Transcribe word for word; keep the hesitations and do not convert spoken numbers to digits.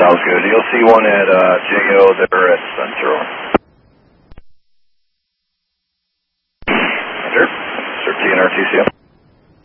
Sounds good. You'll see one at uh, J O there at Central.